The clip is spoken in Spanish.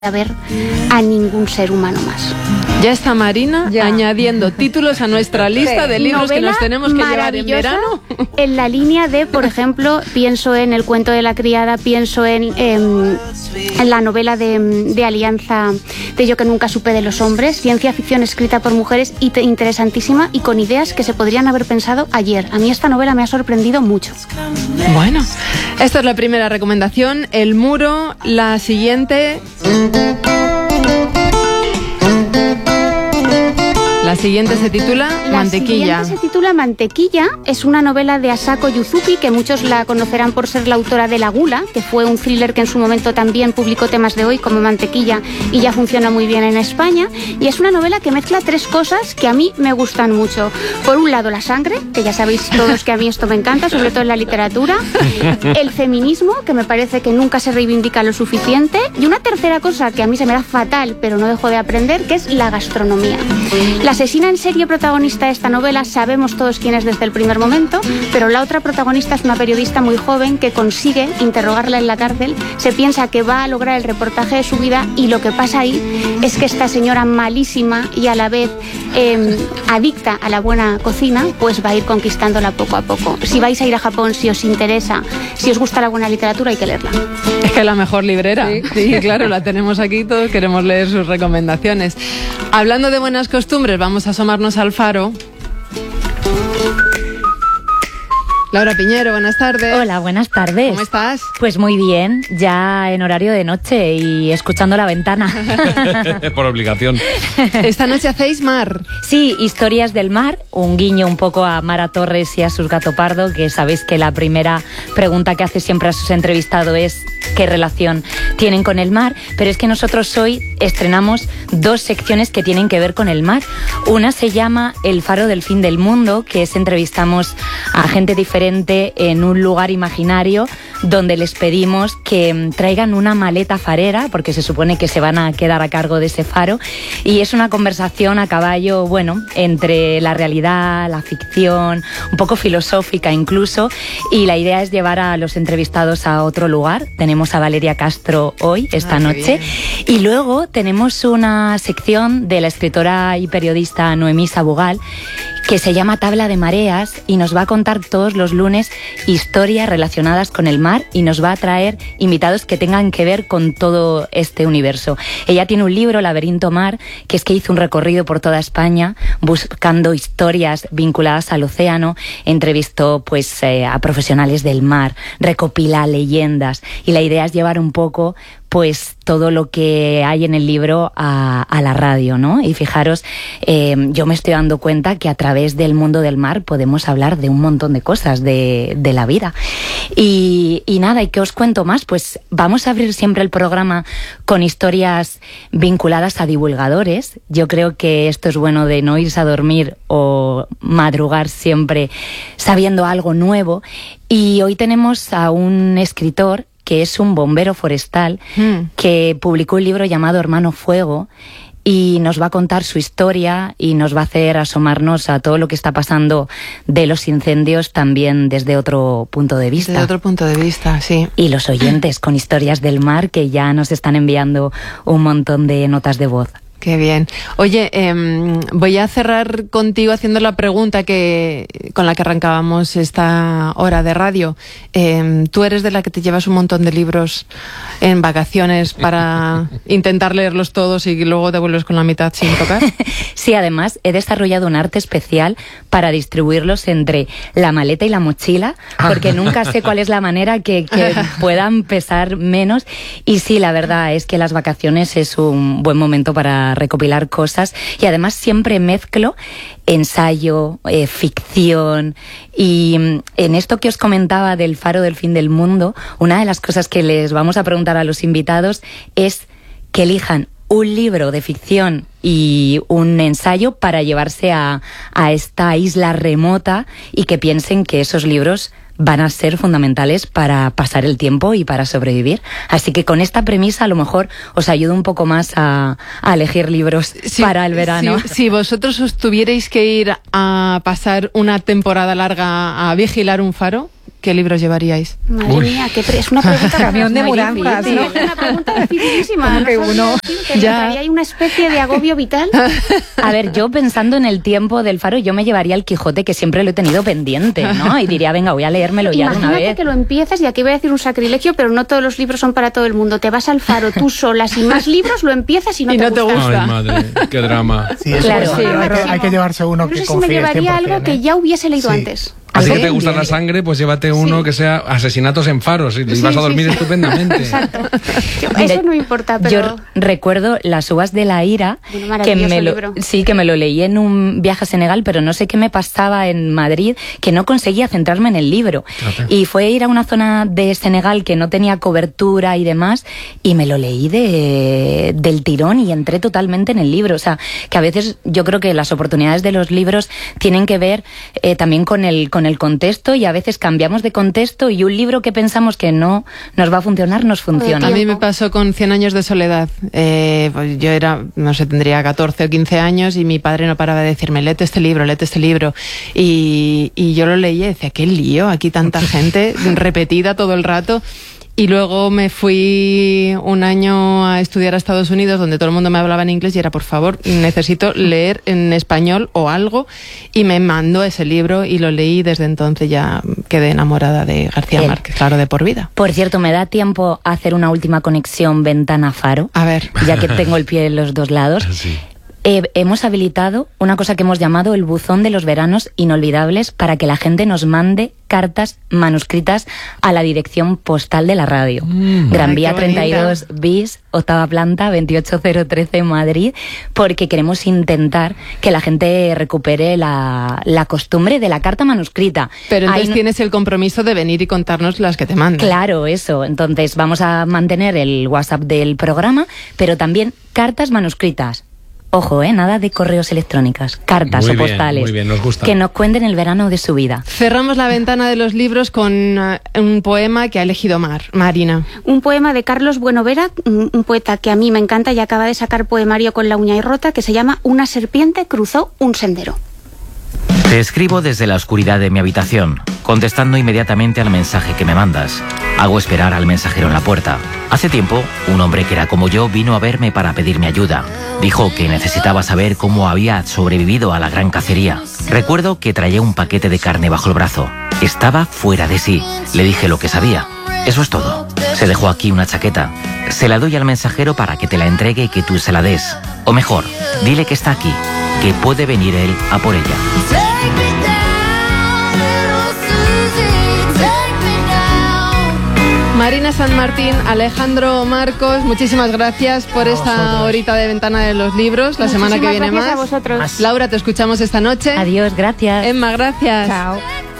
ver a ningún ser humano más. Ya está Marina añadiendo títulos a nuestra lista de libros que nos tenemos que llevar en verano. En la línea de, por ejemplo, pienso en El cuento de la criada, pienso en la novela de Alianza de Yo que nunca supe de los hombres, ciencia ficción escrita por mujeres interesantísima y con ideas que se podrían haber pensado ayer. A mí esta novela me ha sorprendido mucho. Bueno, esta es la primera recomendación, El muro. La siguiente... La siguiente se titula Mantequilla. La siguiente se titula Mantequilla. Es una novela de Asako Yuzuki, que muchos la conocerán por ser la autora de La Gula, que fue un thriller que en su momento también publicó temas de hoy como Mantequilla y ya funciona muy bien en España. Y es una novela que mezcla tres cosas que a mí me gustan mucho. Por un lado, la sangre, que ya sabéis todos que a mí esto me encanta, sobre todo en la literatura. El feminismo, que me parece que nunca se reivindica lo suficiente. Y una tercera cosa que a mí se me da fatal, pero no dejo de aprender, que es la gastronomía. La asesina en serie protagonista de esta novela sabemos todos quién es desde el primer momento, pero la otra protagonista es una periodista muy joven que consigue interrogarla en la cárcel, se piensa que va a lograr el reportaje de su vida y lo que pasa ahí es que esta señora malísima y a la vez adicta a la buena cocina, pues va a ir conquistándola poco a poco. Si vais a ir a Japón, si os interesa, si os gusta la buena literatura, hay que leerla. Es que la mejor librera. Sí, claro, la tenemos aquí, todos queremos leer sus recomendaciones. Hablando de buenas costumbres, vamos a asomarnos al faro. Laura Piñero, buenas tardes. Hola, buenas tardes. ¿Cómo estás? Pues muy bien, ya en horario de noche y escuchando la ventana. Por obligación. Esta noche hacéis mar. Sí, Historias del mar, un guiño un poco a Mara Torres y a sus Gato Pardo, que sabéis que la primera pregunta que hace siempre a sus entrevistados es qué relación tienen con el mar, pero es que nosotros hoy estrenamos dos secciones que tienen que ver con el mar. Una se llama El faro del fin del mundo, que es entrevistamos a gente diferente en un lugar imaginario donde les pedimos que traigan una maleta farera, porque se supone que se van a quedar a cargo de ese faro, y es una conversación a caballo, bueno, entre la realidad, la ficción, un poco filosófica incluso, y la idea es llevar a los entrevistados a otro lugar. Tenemos a Valeria Castro hoy, esta noche, y luego tenemos una sección de la escritora y periodista Noemí Sabugal, que se llama Tabla de Mareas y nos va a contar todos los lunes historias relacionadas con el mar y nos va a traer invitados que tengan que ver con todo este universo. Ella tiene un libro, Laberinto Mar, que es que hizo un recorrido por toda España buscando historias vinculadas al océano, entrevistó pues a profesionales del mar, recopila leyendas y la idea es llevar un poco pues todo lo que hay en el libro a la radio, ¿no? Y fijaros, yo me estoy dando cuenta que a través del mundo del mar podemos hablar de un montón de cosas de la vida. Y nada, ¿y qué os cuento más? Pues vamos a abrir siempre el programa con historias vinculadas a divulgadores. Yo creo que esto es bueno de no irse a dormir o madrugar siempre sabiendo algo nuevo. Y hoy tenemos a un escritor que es un bombero forestal que publicó un libro llamado Hermano Fuego y nos va a contar su historia y nos va a hacer asomarnos a todo lo que está pasando de los incendios también desde otro punto de vista. Desde otro punto de vista, sí. Y los oyentes con historias del mar que ya nos están enviando un montón de notas de voz. Qué bien. Oye, voy a cerrar contigo haciendo la pregunta con la que arrancábamos esta hora de radio. ¿Tú eres de la que te llevas un montón de libros en vacaciones para intentar leerlos todos y luego te vuelves con la mitad sin tocar? Sí, además he desarrollado un arte especial para distribuirlos entre la maleta y la mochila, porque nunca sé cuál es la manera que puedan pesar menos. Y sí, la verdad es que las vacaciones es un buen momento para recopilar cosas y además siempre mezclo ensayo, ficción y en esto que os comentaba del faro del fin del mundo, una de las cosas que les vamos a preguntar a los invitados es que elijan un libro de ficción y un ensayo para llevarse a esta isla remota y que piensen que esos libros van a ser fundamentales para pasar el tiempo y para sobrevivir. Así que con esta premisa a lo mejor os ayudo un poco más a elegir libros para el verano. Si vosotros os tuvierais que ir a pasar una temporada larga a vigilar un faro, ¿qué libros llevaríais? Madre mía, es una pregunta Camión de muy mudanzas, difícil, ¿no? es una pregunta dificilísima. Que uno ya... ¿Hay una especie de agobio vital? A ver, yo pensando en el tiempo del Faro, yo me llevaría el Quijote, que siempre lo he tenido pendiente, ¿no? Y diría, venga, voy a leérmelo ya de una Imagínate vez. que lo empiezas, y aquí voy a decir un sacrilegio, pero no todos los libros son para todo el mundo. Te vas al Faro tú sola, sin más libros, lo empiezas y no te gusta. Ay, madre, qué drama. Sí, eso Claro. es, Sí, hay que llevarse uno No que sé si me confíe llevaría 100%, algo que ya hubiese leído antes. Así que te Bien, gusta bien. la sangre, pues llévate uno que sea asesinatos en faros y vas a dormir estupendamente. Exacto. Mira, Eso no importa, pero... Yo recuerdo Las uvas de la ira, Bueno, maravilloso libro. que me lo leí en un viaje a Senegal, pero no sé qué me pasaba en Madrid, que no conseguía centrarme en el libro. Fíjate. Y fue ir a una zona de Senegal que no tenía cobertura y demás, y me lo leí del tirón y entré totalmente en el libro. O sea, que a veces yo creo que las oportunidades de los libros tienen que ver también con el contexto, y a veces cambiamos de contexto y un libro que pensamos que no nos va a funcionar, nos funciona. A mí me pasó con 100 años de soledad. Pues yo era, no sé, tendría 14 o 15 años y mi padre no paraba de decirme, léete este libro, léete este libro. Y yo lo leía y decía, qué lío, aquí tanta gente repetida todo el rato. Y luego me fui un año a estudiar a Estados Unidos, donde todo el mundo me hablaba en inglés, y era, por favor, necesito leer en español o algo, y me mandó ese libro y lo leí. Desde entonces ya quedé enamorada de García Bien. Márquez, claro, de por vida. Por cierto, ¿me da tiempo a hacer una última conexión ventana-faro? A ver. Ya que tengo el pie en los dos lados. Sí. Hemos habilitado una cosa que hemos llamado el buzón de los veranos inolvidables, para que la gente nos mande cartas manuscritas a la dirección postal de la radio. Gran Ay, Vía qué bonita. 32 bis, octava planta, 28013 Madrid, porque queremos intentar que la gente recupere la costumbre de la carta manuscrita. Pero entonces Ahí no- tienes el compromiso de venir y contarnos las que te mandan. Claro, eso. Entonces vamos a mantener el WhatsApp del programa, pero también cartas manuscritas. Ojo, nada de correos electrónicos, cartas Muy o bien, postales. muy bien, nos gusta. Que nos cuenten el verano de su vida. Cerramos la ventana de los libros con un poema que ha elegido Marina. Un poema de Carlos Buenovera, un poeta que a mí me encanta y acaba de sacar poemario con la uña y rota, que se llama Una serpiente cruzó un sendero. Te escribo desde la oscuridad de mi habitación, contestando inmediatamente al mensaje que me mandas. Hago esperar al mensajero en la puerta. Hace tiempo, un hombre que era como yo vino a verme para pedirme ayuda. Dijo que necesitaba saber cómo había sobrevivido a la gran cacería. Recuerdo que traía un paquete de carne bajo el brazo. Estaba fuera de sí. Le dije lo que sabía. Eso es todo. Se dejó aquí una chaqueta. Se la doy al mensajero para que te la entregue y que tú se la des. O mejor, dile que está aquí, que puede venir él a por ella. Marina San Martín, Alejandro Marcos, muchísimas gracias por esta horita de ventana de los libros. La semana que viene Muchísimas gracias más. a vosotros. Laura, te escuchamos esta noche. Adiós, gracias. Emma, gracias. Chao.